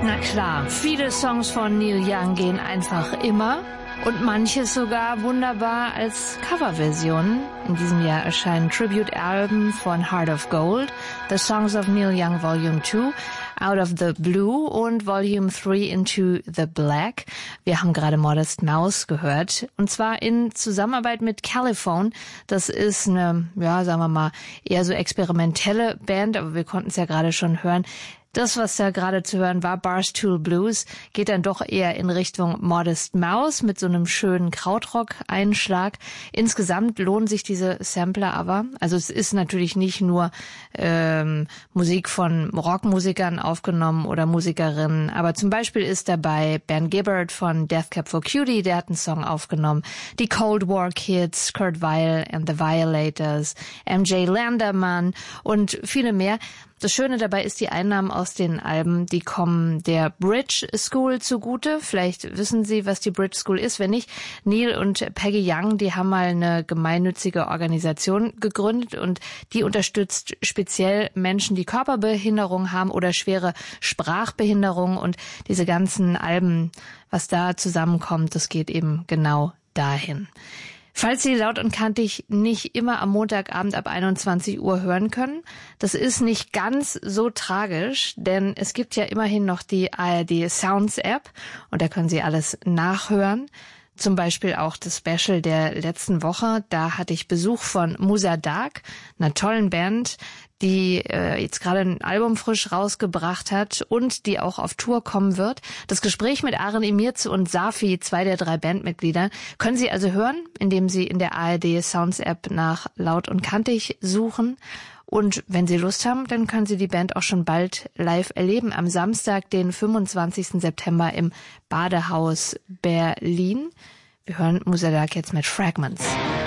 Na klar, viele Songs von Neil Young gehen einfach immer und manches sogar wunderbar als Coverversionen. In diesem Jahr erscheinen Tribute-Alben von Heart of Gold, The Songs of Neil Young Volume 2, Out of the Blue und Volume 3 Into the Black. Wir haben gerade Modest Mouse gehört und zwar in Zusammenarbeit mit Caliphone. Das ist eine, ja, sagen wir mal, eher so experimentelle Band, aber wir konnten es ja gerade schon hören. Das, was da gerade zu hören war, Barstool Blues, geht dann doch eher in Richtung Modest Mouse mit so einem schönen Krautrock-Einschlag. Insgesamt lohnen sich diese Sampler aber. Also es ist natürlich nicht nur Musik von Rockmusikern aufgenommen oder Musikerinnen, aber zum Beispiel ist dabei Ben Gibbard von Death Cab for Cutie, der hat einen Song aufgenommen. Die Cold War Kids, Kurt Weill and the Violators, MJ Landerman und viele mehr. Das Schöne dabei ist, die Einnahmen aus den Alben, die kommen der Bridge School zugute. Vielleicht wissen Sie, was die Bridge School ist. Wenn nicht, Neil und Peggy Young, die haben mal eine gemeinnützige Organisation gegründet und die unterstützt speziell Menschen, die Körperbehinderung haben oder schwere Sprachbehinderung. Und diese ganzen Alben, was da zusammenkommt, das geht eben genau dahin. Falls Sie Laut und Kantig nicht immer am Montagabend ab 21 Uhr hören können, das ist nicht ganz so tragisch, denn es gibt ja immerhin noch die ARD Sounds App und da können Sie alles nachhören. Zum Beispiel auch das Special der letzten Woche. Da hatte ich Besuch von Musa Dark, einer tollen Band, die jetzt gerade ein Album frisch rausgebracht hat und die auch auf Tour kommen wird. Das Gespräch mit Aren Emirci und Safi, 2 der 3 Bandmitglieder, können Sie also hören, indem Sie in der ARD Sounds App nach Laut und Kantig suchen. Und wenn Sie Lust haben, dann können Sie die Band auch schon bald live erleben. Am Samstag, den 25. September im Badehaus Berlin. Wir hören Musa Dark jetzt mit Fragments.